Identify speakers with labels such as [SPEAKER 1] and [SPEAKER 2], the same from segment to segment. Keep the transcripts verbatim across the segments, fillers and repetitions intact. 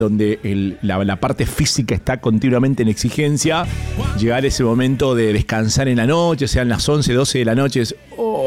[SPEAKER 1] donde el, la, la parte física está continuamente en exigencia, llegar ese momento de descansar en la noche, sean las once, doce de la noche, es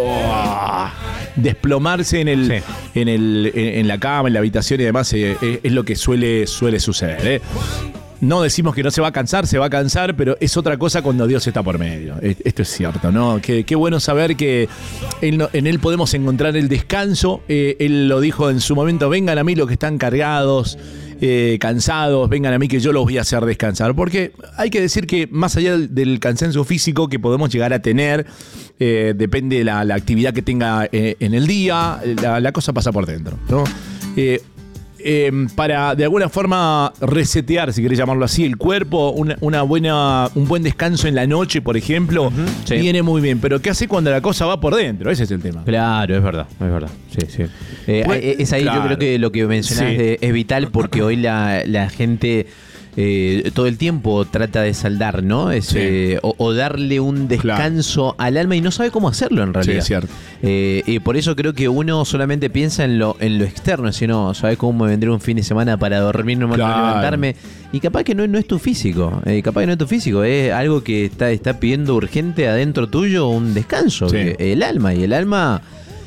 [SPEAKER 1] oh, desplomarse en el, sí. en, el en, en la cama, en la habitación y demás, eh, es, es lo que suele, suele suceder, ¿eh? No decimos que no se va a cansar, se va a cansar, pero es otra cosa cuando Dios está por medio. Esto es cierto, ¿no? Qué, qué bueno saber que en, en Él podemos encontrar el descanso. Eh, él lo dijo en su momento, vengan a mí los que están cargados, eh, cansados, vengan a mí que yo los voy a hacer descansar. Porque hay que decir que más allá del, del cansancio físico que podemos llegar a tener, eh, depende de la, la actividad que tenga eh, en el día, la, la cosa pasa por dentro, ¿no? Eh, Eh, para de alguna forma resetear, si querés llamarlo así, el cuerpo, una, una buena, un buen descanso en la noche, por ejemplo, uh-huh, sí. viene muy bien. Pero ¿qué hace cuando la cosa va por dentro? Ese es el tema.
[SPEAKER 2] Claro, es verdad, es verdad. Sí, sí. Eh, pues, es ahí claro. Yo creo que lo que mencionás sí. es, es vital porque hoy la, la gente eh, todo el tiempo trata de saldar, ¿no? Es, sí. eh, o, o darle un descanso claro. al alma y no sabe cómo hacerlo en realidad. Sí, es cierto. Eh, y por eso creo que uno solamente piensa en lo, en lo externo, si no, ¿sabes cómo me vendré un fin de semana para dormir, no claro. levantarme? Y capaz que no, no es tu físico, eh, capaz que no es tu físico, es algo que está, está pidiendo urgente adentro tuyo un descanso, sí. el alma, y el alma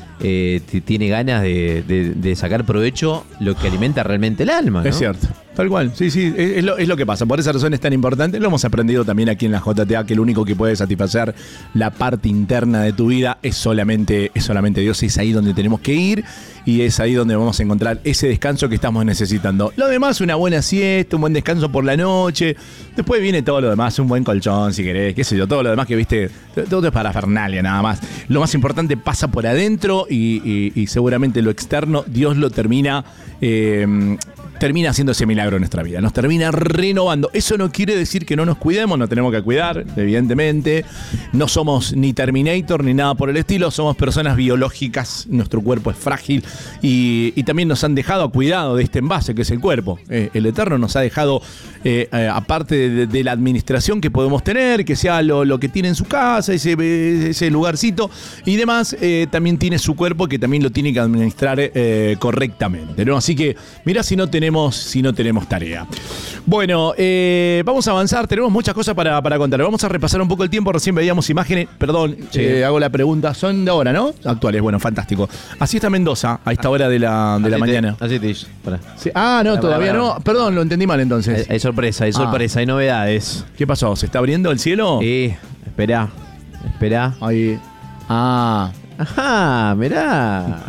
[SPEAKER 2] eh, t- tiene ganas de, de, de sacar provecho lo que alimenta realmente el alma, ¿no?
[SPEAKER 1] Es cierto. Tal cual, sí, sí, es lo, es lo que pasa. Por esa razón es tan importante. Lo hemos aprendido también aquí en la J T A, que lo único que puede satisfacer la parte interna de tu vida es solamente, es solamente Dios. Es ahí donde tenemos que ir y es ahí donde vamos a encontrar ese descanso que estamos necesitando. Lo demás, una buena siesta, un buen descanso por la noche. Después viene todo lo demás, un buen colchón, si querés, qué sé yo, todo lo demás que viste, todo es parafernalia nada más. Lo más importante pasa por adentro y, y, y seguramente lo externo, Dios lo termina... Eh, termina haciendo ese milagro en nuestra vida, nos termina renovando. Eso no quiere decir que no nos cuidemos, nos tenemos que cuidar, evidentemente. No somos ni Terminator ni nada por el estilo, somos personas biológicas, nuestro cuerpo es frágil y, y también nos han dejado a cuidado de este envase que es el cuerpo. Eh, el Eterno nos ha dejado, eh, eh, aparte de, de la administración que podemos tener, que sea lo, lo que tiene en su casa, ese, ese lugarcito y demás, eh, también tiene su cuerpo que también lo tiene que administrar eh, correctamente, ¿no? Así que, mirá si no tenemos si no tenemos tarea. Bueno, eh, vamos a avanzar, tenemos muchas cosas para, para contar. Vamos a repasar un poco el tiempo, recién veíamos imágenes, perdón, sí. eh, hago la pregunta, son de ahora, ¿no? Actuales, bueno, fantástico. Así está Mendoza, a esta hora de la, de la
[SPEAKER 2] te,
[SPEAKER 1] mañana.
[SPEAKER 2] Así te dice.
[SPEAKER 1] Sí. Ah, no, para, todavía para, para. no, perdón, lo entendí mal entonces.
[SPEAKER 2] Hay, hay sorpresa, hay sorpresa, ah. hay novedades.
[SPEAKER 1] ¿Qué pasó? ¿Se está abriendo el cielo?
[SPEAKER 2] Sí, espera, espera.
[SPEAKER 1] Ahí. Ah.
[SPEAKER 2] Ajá, mirá.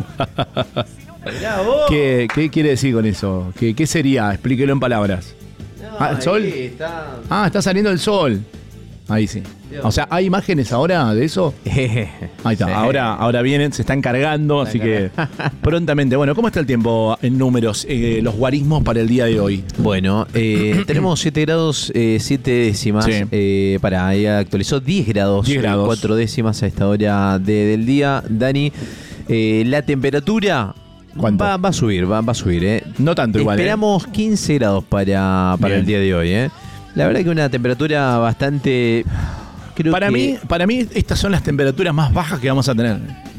[SPEAKER 1] Mirá vos. ¿Qué, ¿Qué quiere decir con eso? ¿Qué, qué sería? Explíquelo en palabras.
[SPEAKER 2] No,
[SPEAKER 1] ah, ¿el sol?
[SPEAKER 2] Está...
[SPEAKER 1] Ah, está saliendo el sol. Ahí sí. Dios. O sea, ¿hay imágenes ahora de eso? Ahí está. Sí. Ahora, ahora vienen, se están cargando, así que prontamente. Bueno, ¿cómo está el tiempo en números, eh, los guarismos para el día de hoy?
[SPEAKER 2] Bueno, eh, tenemos siete grados, eh, siete décimas. Sí. Eh, para, ahí actualizó diez grados,
[SPEAKER 1] diez grados.
[SPEAKER 2] cuatro décimas a esta hora de, del día. Dani, eh, la temperatura... Va, va a subir, va, va a subir, ¿eh?
[SPEAKER 1] No tanto igual.
[SPEAKER 2] Esperamos eh. quince grados para, para el día de hoy, ¿eh? La verdad que una temperatura bastante... Creo
[SPEAKER 1] para,
[SPEAKER 2] que...
[SPEAKER 1] mí, para mí estas son las temperaturas más bajas que vamos a tener.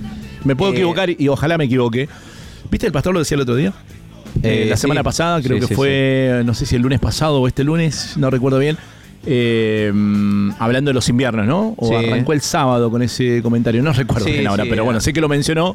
[SPEAKER 1] Me puedo eh... equivocar y ojalá me equivoque. ¿Viste el pastor lo decía el otro día? Eh, la semana sí. pasada, creo sí, que sí, fue, sí. no sé si el lunes pasado o este lunes, no recuerdo bien. Eh, hablando de los inviernos, ¿no? O sí. arrancó el sábado con ese comentario, no recuerdo sí, bien ahora, sí, pero bueno, sé que lo mencionó.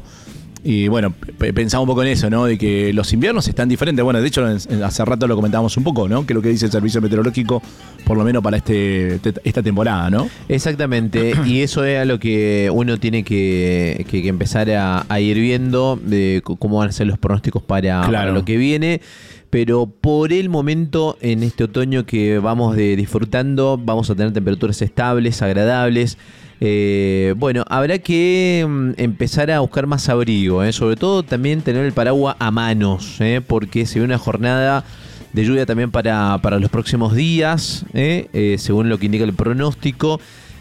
[SPEAKER 1] Y bueno, p- pensaba un poco en eso, ¿no? De que los inviernos están diferentes. Bueno, de hecho, en, en, hace rato lo comentábamos un poco, ¿no? Que lo que dice el Servicio Meteorológico, por lo menos para este te, esta temporada, ¿no?
[SPEAKER 2] Exactamente. Y eso es a lo que uno tiene que, que, que empezar a, a ir viendo, de cómo van a ser los pronósticos para, claro. para lo que viene. Pero por el momento, en este otoño que vamos de disfrutando, vamos a tener temperaturas estables, agradables. Eh, bueno, habrá que mm, empezar a buscar más abrigo, ¿eh? Sobre todo también tener el paraguas a manos, ¿eh? Porque se ve una jornada de lluvia también para, para los próximos días, ¿eh? Eh, según lo que indica el pronóstico.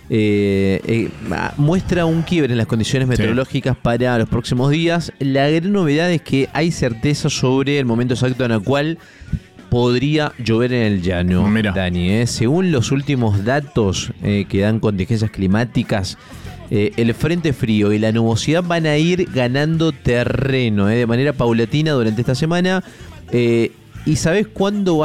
[SPEAKER 2] Eh, eh, muestra un quiebre en las condiciones meteorológicas sí. para los próximos días. La gran novedad es que hay certeza sobre el momento exacto en el cual podría llover en el llano. Mira. Dani, ¿eh? Según los últimos datos eh, que dan contingencias climáticas, eh, el frente frío y la nubosidad van a ir ganando terreno eh, de manera paulatina durante esta semana. Eh, ¿Y sabés cuándo va